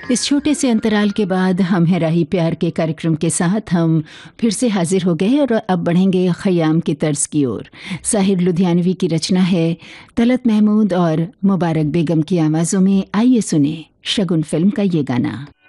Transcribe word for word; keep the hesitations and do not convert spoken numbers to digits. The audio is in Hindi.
इस छोटे से अंतराल के बाद हम है राही प्यार के कार्यक्रम के साथ हम फिर से हाजिर हो गए और अब बढ़ेंगे ख़याम की तर्ज की ओर। साहिर लुधियानवी की रचना है, तलत महमूद और मुबारक बेगम की आवाज़ों में। आइए सुने शगुन फिल्म का ये गाना।